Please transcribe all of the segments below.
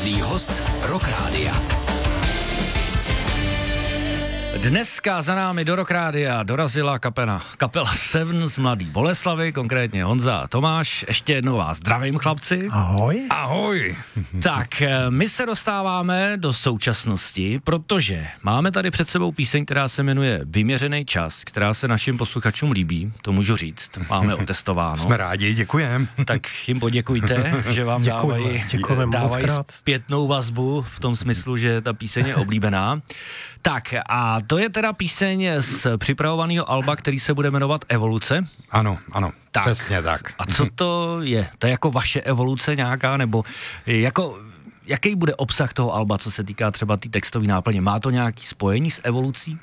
Mimořádný host Rock Rádia. Dneska za námi do Rock Rádia dorazila kapela Seven z Mladý Boleslavi, konkrétně Honza a Tomáš. Ještě jednou vás zdravím, chlapci. Ahoj. Ahoj. Tak, my se dostáváme do současnosti, protože máme tady před sebou píseň, která se jmenuje Vyměřený čas, která se našim posluchačům líbí, to můžu říct, máme otestováno. Jsme rádi, děkujeme. Tak jim poděkujte, že vám dávají zpětnou vazbu v tom smyslu, že ta píseň je oblíbená. Tak a to je teda píseň z připravovaného alba, který se bude jmenovat Evoluce. Ano, tak. Přesně tak. A co to je? To je jako vaše evoluce nějaká, nebo jako, jaký bude obsah toho alba, co se týká třeba té textové náplně? Má to nějaký spojení s evolucí?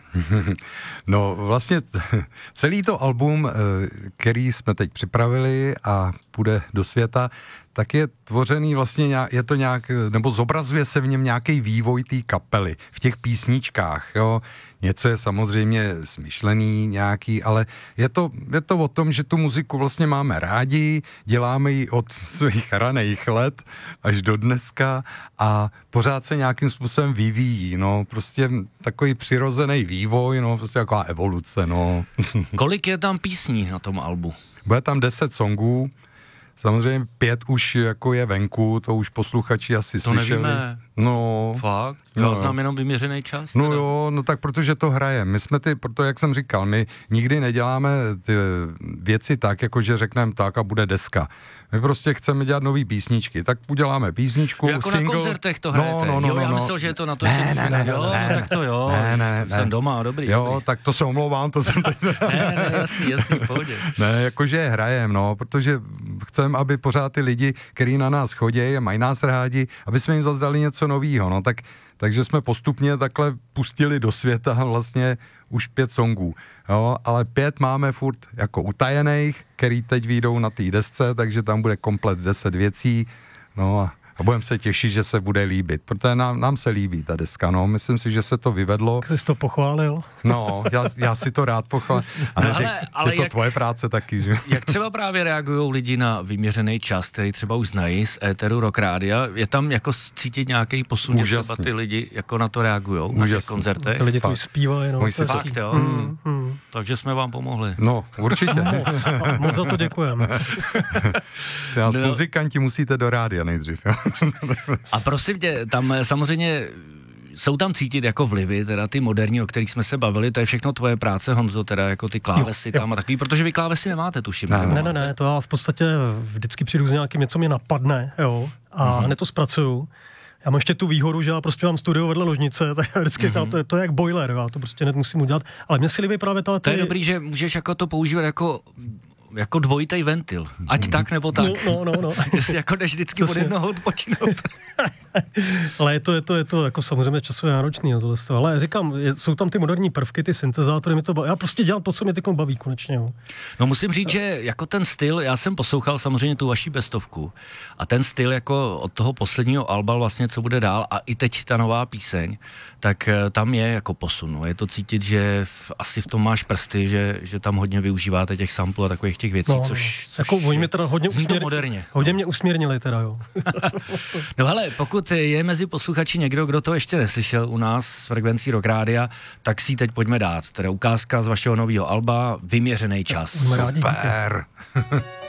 No vlastně celý to album, který jsme teď připravili a půjde do světa, tak je tvořený vlastně, je to nějak, nebo zobrazuje se v něm nějaký vývoj té kapely v těch písničkách, jo. Něco je samozřejmě smyšlený nějaký, ale je to o tom, že tu muziku vlastně máme rádi, děláme ji od svých raných let až do dneska a pořád se nějakým způsobem vyvíjí, no, prostě takový přirozený vývoj, no, prostě taková evoluce, no. Kolik je tam písní na tom albu? Bude tam 10 songů. Samozřejmě 5 už jako je venku, to už posluchači asi to slyšeli. Nevíme. No. Fakt? Já znám jenom Vyměřený čas? No teda. jo, no tak protože to hraje. My jsme proto jak jsem říkal, my nikdy neděláme ty věci tak, jako že řekneme tak a bude deska. My prostě chceme dělat nový písničky, tak uděláme písničku, jako single. Na koncertech to hrajete. Já myslel, že je to na to, že ne, tak to jo. Jsem doma, dobrý. Jo, dobrý. tak to se omlouvám, to jsem teď... ne, jasný, v pohodě. Ne, jakože hrajem, no, protože chceme, aby pořád ty lidi, kteří na nás chodí a mají nás rádi, aby jsme jim zazdali něco novýho, no, takže jsme postupně takhle pustili do světa vlastně už 5 songů, jo, ale 5 máme furt jako utajených, který teď vyjdou na té desce, takže tam bude komplet 10 věcí, no a budeme se těšit, že se bude líbit, protože nám se líbí ta deska, no, myslím si, že se to vyvedlo. Jsi to pochválil? No, já si to rád pochválil, ale je to tvoje práce taky, že? Jak třeba právě reagují lidi na Vyměřený čas, který třeba už znají z éteru Rock Rádia, je tam jako cítit nějaký posun, že třeba ty lidi jako na to reagují na těch koncertech? Ty lidi to zpívají, no. Fakt, jo? Takže jsme vám pomohli. No, určitě. Moc za to děkujeme. Muzikanti musíte do rádia nejdřív, jo? A prosím tě, tam samozřejmě jsou tam cítit jako vlivy, teda ty moderní, o kterých jsme se bavili, to je všechno tvoje práce, Honzo, teda jako ty klávesy tam a takový, protože vy klávesy nemáte, tuším. Ne, to já v podstatě vždycky přijdu z nějakým, něco mě napadne, jo, a hned to zpracuju. Já mám ještě tu výhodu, že já prostě mám studio vedle ložnice, tak vždycky to je jak boiler, já to prostě hned musím udělat, ale mě si líbí právě ta... To je dobrý, že můžeš jako to používat jako dvojitý ventil. Ať tak, nebo tak. No. Jestli jako jdeš vždycky od jednoho odpočinout. Ale je to jako samozřejmě časově náročný, tohle. Ale říkám, jsou tam ty moderní prvky, ty syntezátory, mi to baví. Já prostě dělám to, co mě teď baví konečně. Jo. No musím říct, že jako ten styl, já jsem poslouchal samozřejmě tu vaši bestovku a ten styl jako od toho posledního alba vlastně, co bude dál a i teď ta nová píseň, tak tam je jako posun. No. Je to cítit, že asi v tom máš prsty, že tam hodně využíváte těch samplů a takových těch věcí, což jako oni mě teda hodně mě usměrnili teda, jo. No hele, pokud je mezi posluchači někdo, kdo to ještě neslyšel u nás z frekvencí Rock Rádia, tak si teď pojďme dát. Teda ukázka z vašeho nového alba Vyměřený čas. Super.